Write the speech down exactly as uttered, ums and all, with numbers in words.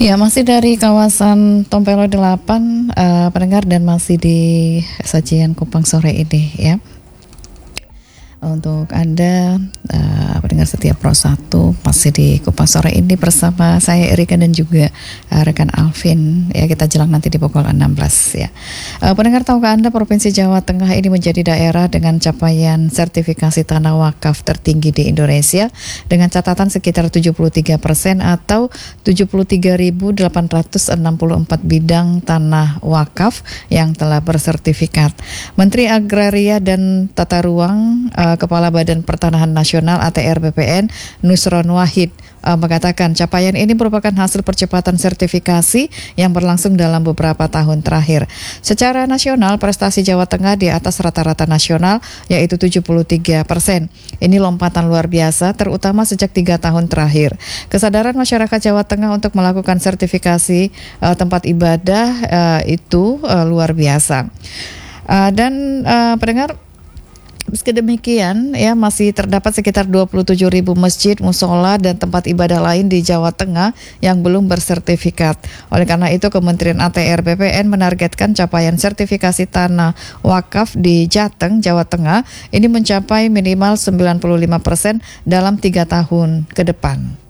Ya, masih dari kawasan Tompelo delapan, uh, pendengar, dan masih di sajian Kupang sore ini ya. Untuk Anda uh, pendengar setia Pro satu masih di Kupang sore ini bersama saya Erika dan juga uh, rekan Alvin ya, kita jelang nanti di pukul enam belas ya. Uh, pendengar, tahukah Anda Provinsi Jawa Tengah ini menjadi daerah dengan capaian sertifikasi tanah wakaf tertinggi di Indonesia dengan catatan sekitar tujuh puluh tiga persen atau tujuh puluh tiga ribu delapan ratus enam puluh empat bidang tanah wakaf yang telah bersertifikat. Menteri Agraria dan Tata Ruang uh, Kepala Badan Pertanahan Nasional A T R B P N Nusron Wahid uh, mengatakan capaian ini merupakan hasil percepatan sertifikasi yang berlangsung dalam beberapa tahun terakhir. Secara nasional, prestasi Jawa Tengah di atas rata-rata nasional yaitu tujuh puluh tiga persen. Ini lompatan luar biasa terutama sejak tiga tahun terakhir. Kesadaran masyarakat Jawa Tengah untuk melakukan sertifikasi uh, tempat ibadah uh, itu uh, luar biasa. Uh, dan uh, pendengar, meski demikian, ya masih terdapat sekitar dua puluh tujuh ribu masjid, musola, dan tempat ibadah lain di Jawa Tengah yang belum bersertifikat. Oleh karena itu, Kementerian A T R B P N menargetkan capaian sertifikasi tanah wakaf di Jateng, Jawa Tengah ini mencapai minimal sembilan puluh lima persen dalam tiga tahun ke depan.